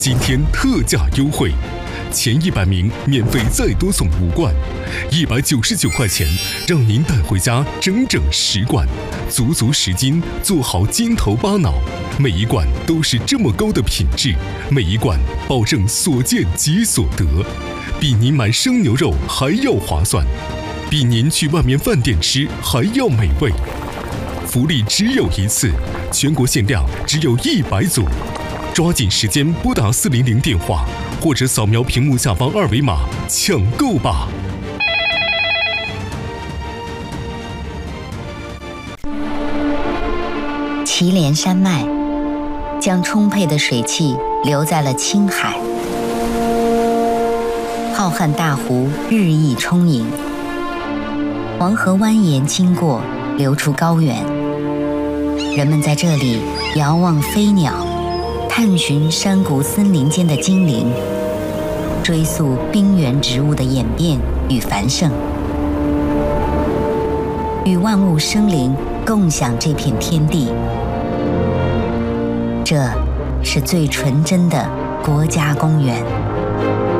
今天特价优惠，前100名免费再多送5罐，199块钱，让您带回家整整10罐，足足10斤，做好筋头巴脑。每一罐都是这么高的品质，每一罐保证所见即所得，比您买生牛肉还要划算，比您去外面饭店吃还要美味。福利只有一次，全国限量只有100组，抓紧时间拨打400电话，或者扫描屏幕下方2维码抢购吧。 祁连山脉将充沛的水汽留在了青海，浩瀚大湖日益充盈，黄河蜿蜒经过，流出高原。人们在这里遥望飞鸟，探寻山谷森林间的精灵，追溯冰原植物的演变与繁盛，与万物生灵共享这片天地。这是最纯真的国家公园。